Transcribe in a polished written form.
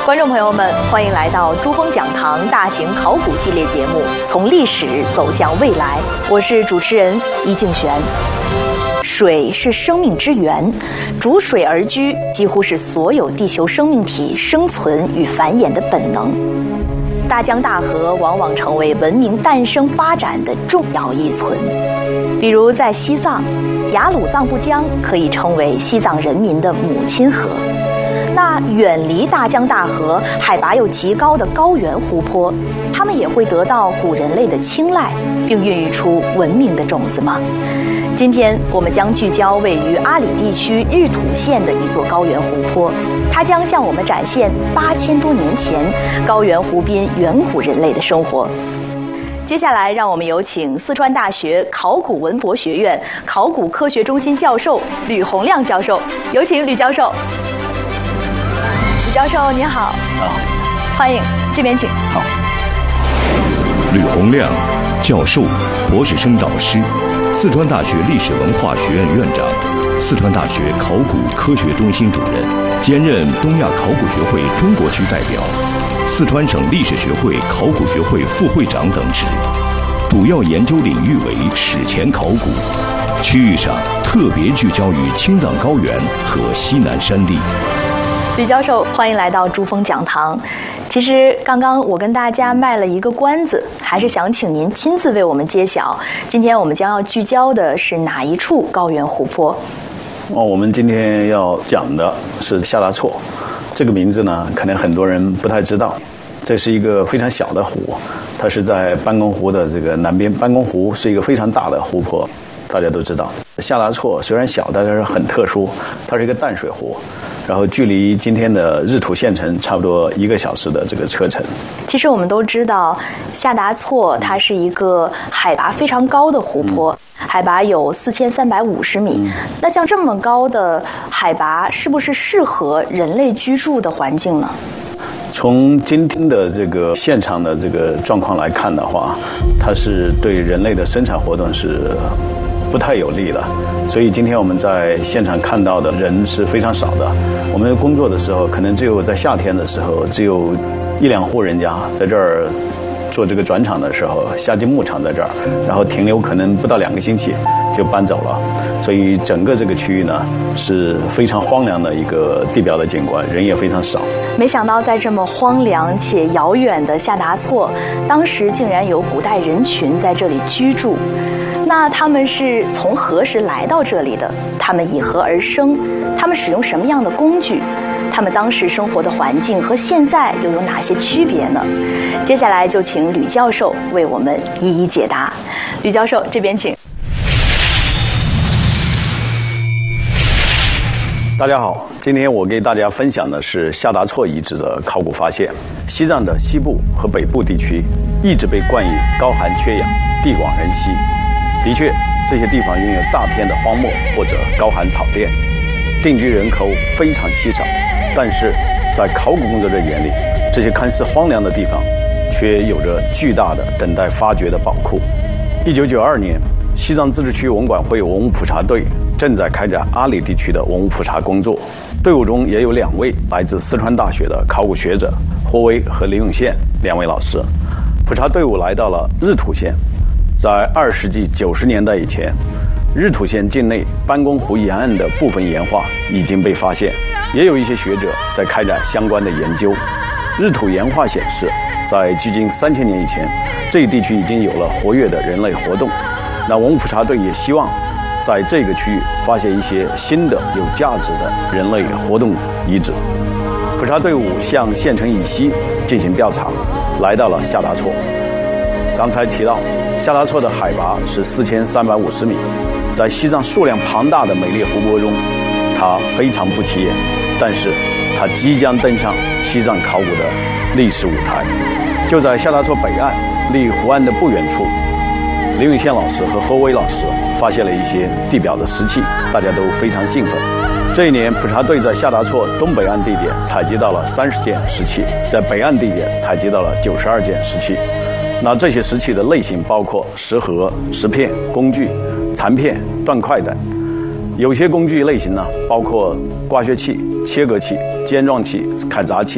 观众朋友们，欢迎来到珠峰讲堂大型考古系列节目《从历史走向未来》，我是主持人伊静璇。水是生命之源，逐水而居几乎是所有地球生命体生存与繁衍的本能。大江大河往往成为文明诞生发展的重要依存。比如在西藏，雅鲁藏布江可以称为西藏人民的母亲河。那远离大江大河、海拔又极高的高原湖泊，它们也会得到古人类的青睐，并孕育出文明的种子吗？今天我们将聚焦位于阿里地区日土县的一座高原湖泊，它将向我们展现8000多年前高原湖滨远古人类的生活。接下来，让我们有请四川大学考古文博学院考古科学中心教授吕洪亮教授，有请吕教授。吕教授您好。 好， 欢迎，这边请。 好。 吕洪亮教授，博士生导师，四川大学历史文化学院院长，四川大学考古科学中心主任，兼任东亚考古学会中国区代表，四川省历史学会考古学会副会长等职，主要研究领域为史前考古，区域上特别聚焦于青藏高原和西南山地。 吕教授，欢迎来到珠峰讲堂。其实刚刚我跟大家卖了一个关子，还是想请您亲自为我们揭晓，今天我们将要聚焦的是哪一处高原湖泊？ 我们今天要讲的是夏达措，这个名字呢，可能很多人不太知道。这是一个非常小的湖，它是在班公湖的这个南边。班公湖是一个非常大的湖泊，大家都知道。夏达措虽然小，但是很特殊，它是一个淡水湖，然后距离今天的日土县城差不多1个小时的这个车程。 其实我们都知道，夏达措它是一个海拔非常高的湖泊，海拔有4350米。那像这么高的海拔，是不是适合人类居住的环境呢？ 从今天的这个现场的这个状况来看的话，它是对人类的生产活动是不太有利的，所以今天我们在现场看到的人是非常少的。我们工作的时候，可能只有在夏天的时候，只有1、2户人家在这儿做这个转场的时候，夏季牧场在这儿，然后停留可能不到2个星期就搬走了。所以整个这个区域呢是非常荒凉的一个地表的景观，人也非常少。 没想到在这么荒凉且遥远的夏达措，当时竟然有古代人群在这里居住。那他们是从何时来到这里的？他们以何而生？他们使用什么样的工具？他们当时生活的环境和现在又有哪些区别呢？接下来就请吕教授为我们一一解答。吕教授，这边请。 大家好，今天我给大家分享的是夏达措遗址的考古发现。西藏的西部和北部地区一直被冠以高寒缺氧、地广人稀。的确，这些地方拥有大片的荒漠或者高寒草甸，定居人口非常稀少。但是在考古工作者眼里，这些看似荒凉的地方却有着巨大的等待发掘的宝库。1992年，西藏自治区文管会文物普查队正在开展阿里地区的文物普查工作，队伍中也有2位来自四川大学的考古学者霍威和李永宪2位老师。普查队伍来到了日土县。在20世纪90年代以前，日土县境内班公湖沿岸的部分岩画已经被发现，也有一些学者在开展相关的研究。日土岩画显示，在距今3000年以前，这一地区已经有了活跃的人类活动。那文物普查队也希望在这个区域发现一些新的有价值的人类活动遗址。普查队伍向县城以西进行调查，来到了夏达措。刚才提到，夏达措的海拔是4350米，在西藏数量庞大的美丽湖泊中，它非常不起眼，但是它即将登上西藏考古的历史舞台。就在夏达措北岸，离湖岸的不远处，李永宪老师和霍威老师发现了一些地表的石器，大家都非常兴奋。这一年，普查队在夏达措东北岸地点采集到了30件石器，在北岸地点采集到了92件石器。那这些石器的类型包括石盒、石片、工具、残片、断块等。有些工具类型呢，包括刮削器、切割器、尖状器、砍砸器、